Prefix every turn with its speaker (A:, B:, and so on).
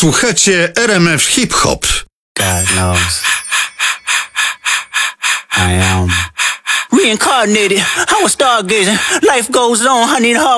A: Słuchacie RMF Hip Hop.
B: God knows I am reincarnated. I was stargazing. Life goes on. I need hard